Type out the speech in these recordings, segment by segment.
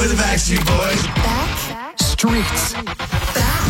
With the Backstreet Boys. Back. Streets. Back.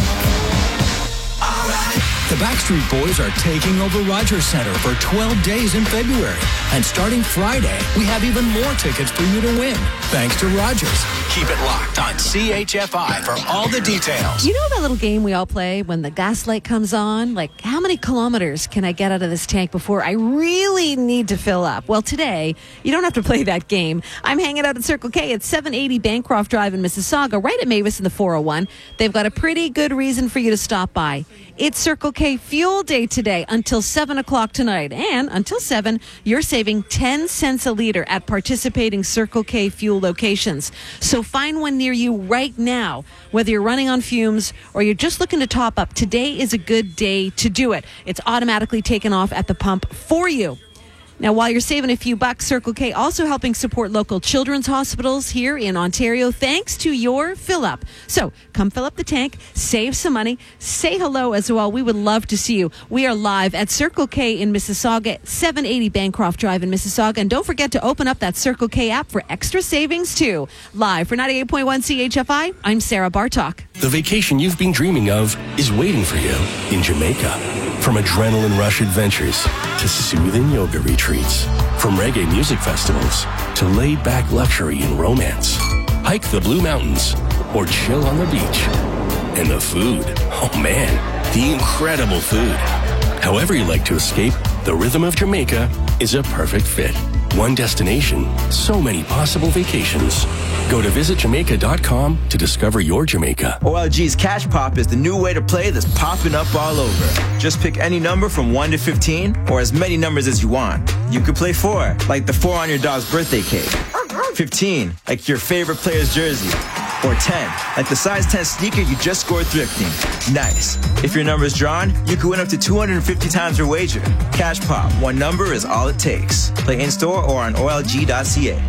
All right. The Backstreet Boys are taking over Rogers Center for 12 days in February. And starting Friday, we have even more tickets for you to win, thanks to Rogers. Keep it locked on CHFI for all the details. You know that little game we all play when the gas light comes on? Like, how many kilometers can I get out of this tank before I really need to fill up? Well, today, you don't have to play that game. I'm hanging out at Circle K at 780 Bancroft Drive in Mississauga, right at Mavis in the 401. They've got a pretty good reason for you to stop by. It's Circle K Fuel Day today until 7 o'clock tonight. And until 7, you're saving 10 cents a liter at participating Circle K fuel locations. So find one near you right now. Whether you're running on fumes or you're just looking to top up, today is a good day to do it. It's automatically taken off at the pump for you. Now, while you're saving a few bucks, Circle K also helping support local children's hospitals here in Ontario thanks to your fill up. So come fill up the tank, save some money, say hello as well. We would love to see you. We are live at Circle K in Mississauga, 780 Bancroft Drive in Mississauga. And don't forget to open up that Circle K app for extra savings too. Live for 98.1 CHFI, I'm Sarah Bartok. The vacation you've been dreaming of is waiting for you in Jamaica. From adrenaline rush adventures to soothing yoga retreats, from reggae music festivals to laid-back luxury and romance. Hike the Blue Mountains or chill on the beach. And the food, oh man, the incredible food. However you like to escape, the rhythm of Jamaica is a perfect fit. One destination, so many possible vacations. Go to visitjamaica.com to discover your Jamaica. OLG's Cash Pop is the new way to play that's popping up all over. Just pick any number from 1 to 15 or as many numbers as you want. You could play 4, like the 4 on your dog's birthday cake. 15, like your favorite player's jersey. Or 10, like the size 10 sneaker you just scored thrifting. Nice. If your number's drawn, you could win up to 250 times your wager. Cash Pop, one number is all it takes. Play in-store or on olg.ca.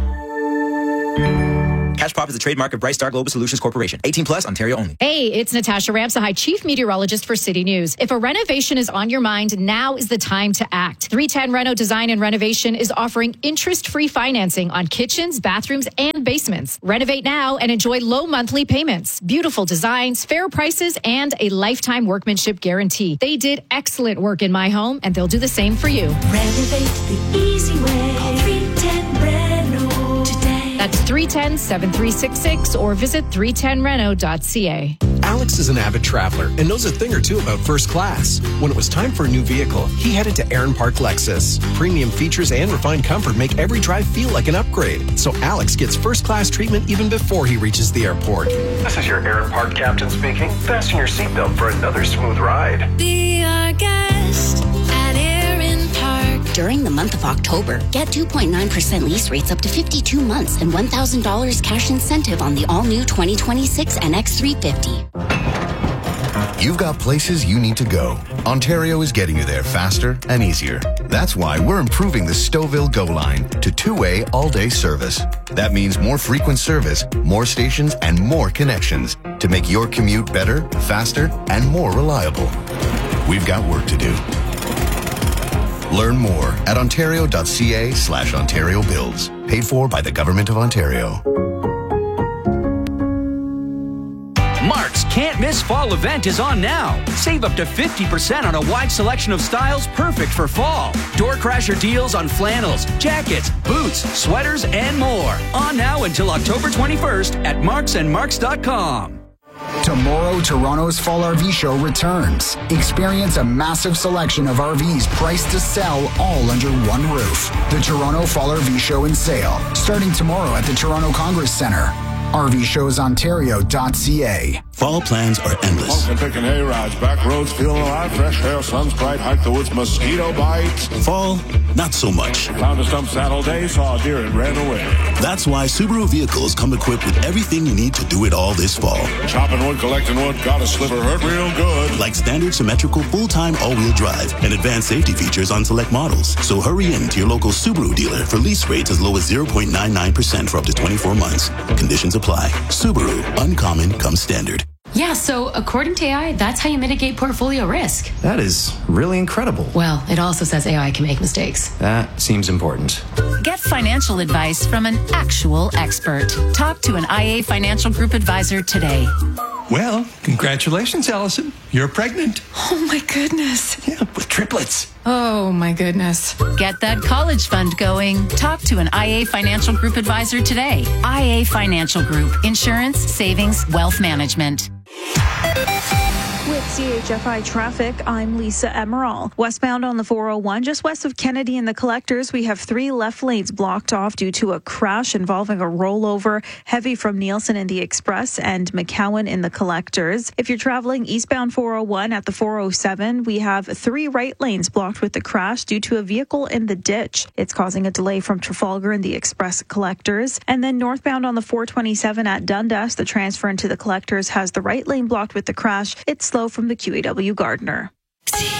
Cash Pop is a trademark of Bright Star Global Solutions Corporation. 18 plus, Ontario only. Hey, it's Natasha Ramsahai, Chief Meteorologist for City News. If a renovation is on your mind, now is the time to act. 310 Reno Design and Renovation is offering interest-free financing on kitchens, bathrooms, and basements. Renovate now and enjoy low monthly payments, beautiful designs, fair prices, and a lifetime workmanship guarantee. They did excellent work in my home, and they'll do the same for you. Renovate the easy way. Call 310 Reno today. That's 310-7366 or visit 310reno.ca. Alex is an avid traveler and knows a thing or two about first class. When it was time for a new vehicle, he headed to Aaron Park Lexus. Premium features and refined comfort make every drive feel like an upgrade. So Alex gets first class treatment even before he reaches the airport. This is your Aaron Park captain speaking. Fasten your seatbelt for another smooth ride. Be our guest at Aaron Park. During the month of October, get 2.9% lease rates up to 52 months and $1,000 cash incentive on the all-new 2026 NX350. You've got places you need to go. Ontario is getting you there faster and easier. That's why we're improving the Stouffville GO line to two-way all-day service. That means more frequent service, more stations, and more connections to make your commute better, faster, and more reliable. We've got work to do. Learn more at ontario.ca/Ontario Builds. Paid for by the Government of Ontario. Mark's Can't Miss Fall event is on now. Save up to 50% on a wide selection of styles perfect for fall. Door crasher deals on flannels, jackets, boots, sweaters, and more. On now until October 21st at marksandmarks.com. Tomorrow, Toronto's Fall RV Show returns. Experience a massive selection of RVs priced to sell all under one roof. The Toronto Fall RV Show and Sale, starting tomorrow at the Toronto Congress Centre. RVshowsontario.ca. Fall plans are endless. Smoking, picking hay rides, back roads, feeling alive, fresh air, sun's bright, hike the woods, mosquito bites. Fall, not so much. Found a stump saddle day, saw a deer and ran away. That's why Subaru vehicles come equipped with everything you need to do it all this fall. Chopping wood, collecting wood, got a sliver, hurt real good. Like standard symmetrical full-time all-wheel drive and advanced safety features on select models. So hurry in to your local Subaru dealer for lease rates as low as 0.99% for up to 24 months. Conditions apply. Subaru, uncommon comes standard. Yeah, so according to AI, that's how you mitigate portfolio risk. That is really incredible. Well, it also says AI can make mistakes. That seems important. Get financial advice from an actual expert. Talk to an IA Financial Group advisor today. Well, congratulations, Allison. You're pregnant. Oh, my goodness. Yeah, with triplets. Oh, my goodness. Get that college fund going. Talk to an IA Financial Group advisor today. IA Financial Group. Insurance, savings, wealth management. With CHFI Traffic, I'm Lisa Emerald. Westbound on the 401, just west of Kennedy and the Collectors, we have 3 left lanes blocked off due to a crash involving a rollover, heavy from Nielsen in the Express and McCowan in the Collectors. If you're traveling eastbound 401 at the 407, we have 3 right lanes blocked with the crash due to a vehicle in the ditch. It's causing a delay from Trafalgar and the Express Collectors. And then northbound on the 427 at Dundas, the transfer into the Collectors has the right lane blocked with the crash. It's slow from the QEW Gardner.